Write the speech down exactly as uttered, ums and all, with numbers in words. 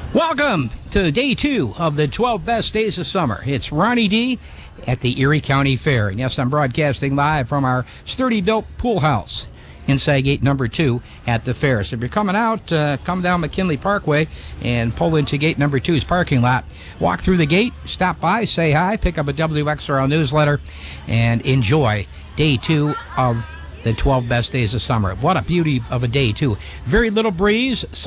Welcome to day two of the twelve best days of summer. It's Ronnie D at the Erie County Fair. And yes, I'm broadcasting live from our sturdy built pool house inside gate number two at the fair. So if you're coming out, uh, come down McKinley Parkway and pull into gate number two's parking lot. Walk through the gate, stop by, say hi, pick up a W X R L newsletter, and enjoy day two of the twelve best days of summer. What a beauty of a day, too. Very little breeze.